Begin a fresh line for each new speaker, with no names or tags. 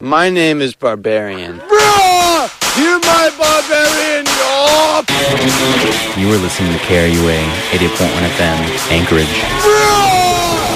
My name is Barbarian. Bruh! You're my Barbarian, y'all!
You were listening to KRUA 88.1 FM, Anchorage.
Bruh!